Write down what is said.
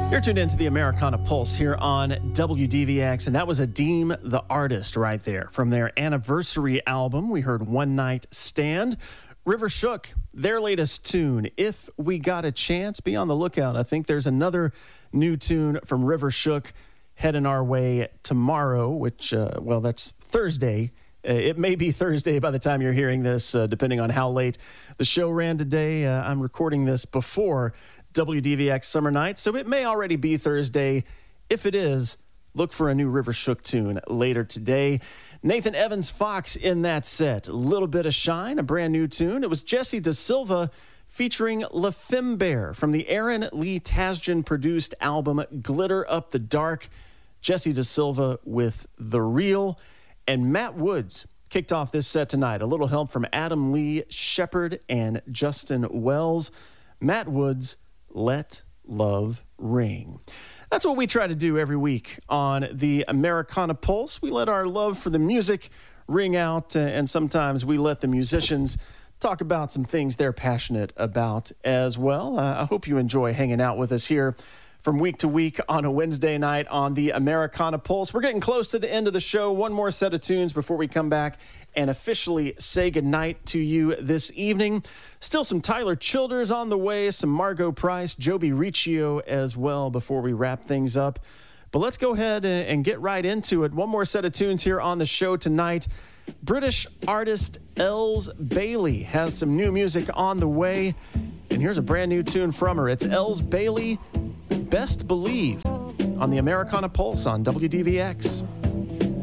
You're tuned into the Americana Pulse here on WDVX, and that was Adeem the Artist right there. From their anniversary album, we heard One Night Stand. River Shook, their latest tune, If We Got a Chance. Be on the lookout. I think there's another new tune from River Shook heading our way tomorrow, which, that's Thursday. It may be Thursday by the time you're hearing this, depending on how late the show ran today. I'm recording this before WDVX Summer Night, so it may already be Thursday. If it is, look for a new River Shook tune later today. Nathan Evans Fox in that set. A little bit of Shine, a brand new tune. It was Jesse Da Silva featuring La Femme Bear from the Aaron Lee Tasjan produced album Glitter Up the Dark. Jesse Da Silva with The Real. And Matt Woods kicked off this set tonight. A little help from Adam Lee Shepard and Justin Wells. Matt Woods, Let Love Ring. That's what we try to do every week on the Americana Pulse. We let our love for the music ring out, and sometimes we let the musicians talk about some things they're passionate about as well. I hope you enjoy hanging out with us here from week to week on a Wednesday night on the Americana Pulse. We're getting close to the end of the show. One more set of tunes before we come back and officially say goodnight to you this evening. Still some Tyler Childers on the way, some Margot Price, Joby Riccio as well before we wrap things up. But let's go ahead and get right into it. One more set of tunes here on the show tonight. British artist Els Bailey has some new music on the way. And here's a brand new tune from her. It's Els Bailey, Best Believe, on the Americana Pulse on WDVX.